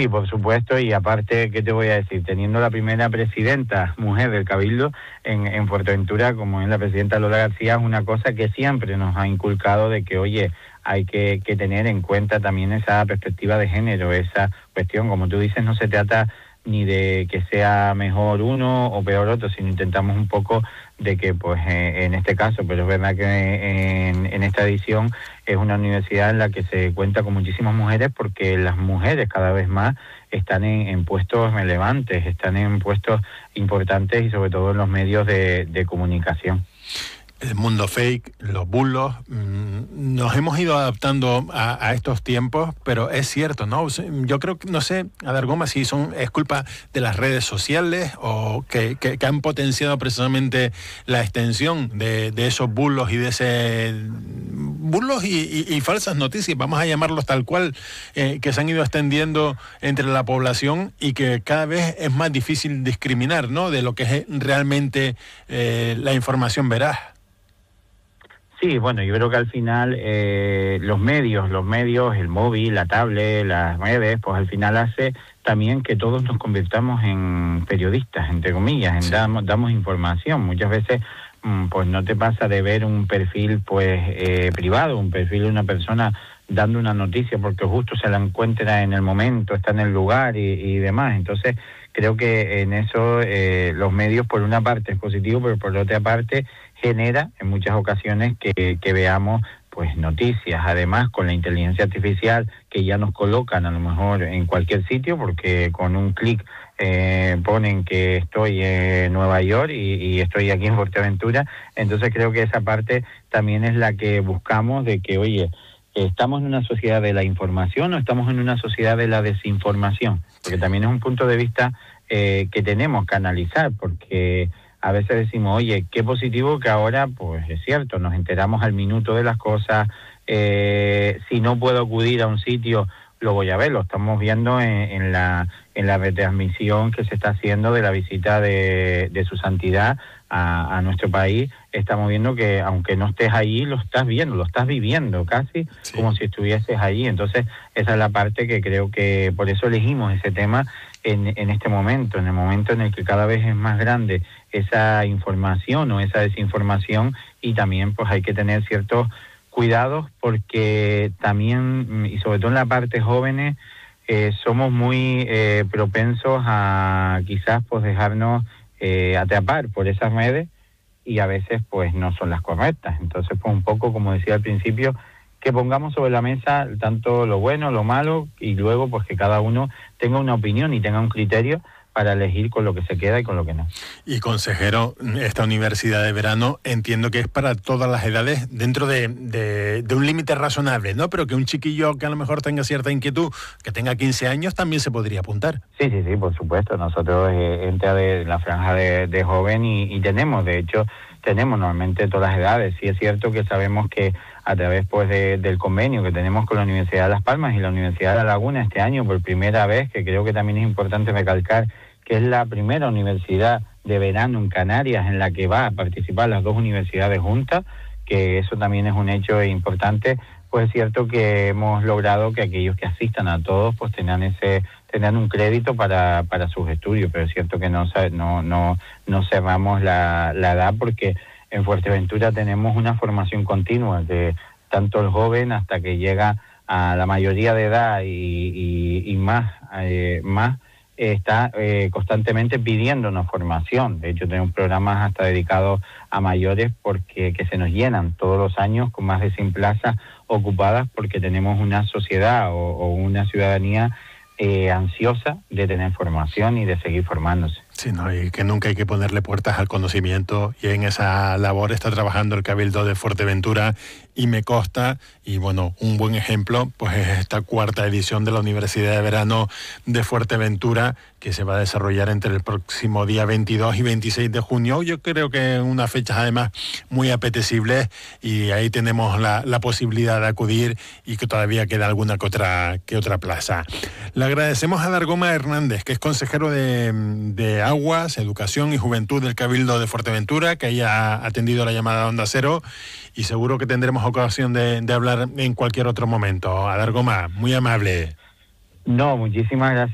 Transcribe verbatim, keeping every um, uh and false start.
Sí, por supuesto, y aparte, ¿qué te voy a decir? Teniendo la primera presidenta mujer del Cabildo en, en Fuerteventura, como es la presidenta Lola García, es una cosa que siempre nos ha inculcado de que, oye, hay que, que tener en cuenta también esa perspectiva de género, esa cuestión, como tú dices, no se trata ni de que sea mejor uno o peor otro, sino intentamos un poco de que, pues, eh, en este caso, pero es verdad que en, en esta edición es una universidad en la que se cuenta con muchísimas mujeres, porque las mujeres cada vez más están en, en puestos relevantes, están en puestos importantes y sobre todo en los medios de, de comunicación. El mundo fake, los bulos, mmm, nos hemos ido adaptando a, a estos tiempos, pero es cierto, ¿no? Yo creo que, no sé, Adargoma, si son, es culpa de las redes sociales o que, que, que han potenciado precisamente la extensión de, de esos bulos y de ese... bulos y, y, y falsas noticias, vamos a llamarlos tal cual, eh, que se han ido extendiendo entre la población y que cada vez es más difícil discriminar, ¿no?, de lo que es realmente eh, la información veraz. Sí, bueno, yo creo que al final eh, los medios, los medios, el móvil, la tablet, las redes, pues al final hace también que todos nos convirtamos en periodistas, entre comillas, en sí. damos, damos información. Muchas veces pues no te pasa de ver un perfil pues eh, privado, un perfil de una persona dando una noticia porque justo se la encuentra en el momento, está en el lugar y, y demás. Entonces creo que en eso eh, los medios por una parte es positivo, pero por otra parte genera en muchas ocasiones que, que veamos pues noticias, además con la inteligencia artificial que ya nos colocan a lo mejor en cualquier sitio, porque con un clic eh, ponen que estoy en Nueva York y, y estoy aquí en Fuerteventura. Entonces creo que esa parte también es la que buscamos, de que, oye, ¿estamos en una sociedad de la información o estamos en una sociedad de la desinformación? Porque también es un punto de vista eh, que tenemos que analizar, porque a veces decimos, oye, qué positivo que ahora, pues es cierto, nos enteramos al minuto de las cosas, eh, si no puedo acudir a un sitio, lo voy a ver, lo estamos viendo en, en la en la retransmisión que se está haciendo de la visita de, de su santidad a, a nuestro país. Estamos viendo que aunque no estés allí, lo estás viendo, lo estás viviendo casi sí. como si estuvieses allí. Entonces esa es la parte que creo que por eso elegimos ese tema en, en este momento, en el momento en el que cada vez es más grande esa información o esa desinformación, y también pues hay que tener ciertos cuidados, porque también, y sobre todo en la parte jóvenes, eh, somos muy eh, propensos a quizás pues dejarnos eh, atrapar por esas redes, y a veces pues no son las correctas. Entonces pues un poco, como decía al principio, que pongamos sobre la mesa tanto lo bueno, lo malo, y luego pues que cada uno tenga una opinión y tenga un criterio para elegir con lo que se queda y con lo que no. Y consejero, esta universidad de verano entiendo que es para todas las edades, dentro de, de, de un límite razonable, ¿no? Pero que un chiquillo que a lo mejor tenga cierta inquietud, que tenga quince años, también se podría apuntar. Sí, sí, sí, por supuesto. Nosotros eh, entra de la franja de, de joven y, y tenemos, de hecho, tenemos normalmente todas las edades. Sí es cierto que sabemos que a través pues de, del convenio que tenemos con la Universidad de Las Palmas y la Universidad de La Laguna este año, por primera vez, que creo que también es importante recalcar, que es la primera universidad de verano en Canarias en la que va a participar las dos universidades juntas, que eso también es un hecho importante. Pues es cierto que hemos logrado que aquellos que asistan a todos pues tengan ese tengan un crédito para, para sus estudios, pero es cierto que no no no, no cerramos la, la edad, porque en Fuerteventura tenemos una formación continua de tanto el joven hasta que llega a la mayoría de edad y, y, y más eh, más está eh, constantemente pidiéndonos formación. De hecho tenemos programas hasta dedicados a mayores, porque que se nos llenan todos los años con más de cien plazas ocupadas, porque tenemos una sociedad o, o una ciudadanía eh, ansiosa de tener formación y de seguir formándose. Sí, no, y que nunca hay que ponerle puertas al conocimiento, y en esa labor está trabajando el Cabildo de Fuerteventura, y me consta, y bueno, un buen ejemplo pues es esta cuarta edición de la Universidad de Verano de Fuerteventura, que se va a desarrollar entre el próximo día veintidós y veintiséis de junio. Yo creo que unas fechas además muy apetecibles, y ahí tenemos la, la posibilidad de acudir, y que todavía queda alguna que otra, que otra plaza. Le agradecemos a Adargoma Hernández, que es consejero de, de Aguas, Educación y Juventud del Cabildo de Fuerteventura, que haya atendido la llamada de Onda Cero, y seguro que tendremos ocasión de, de hablar en cualquier otro momento. Adargoma, muy amable. No, muchísimas gracias.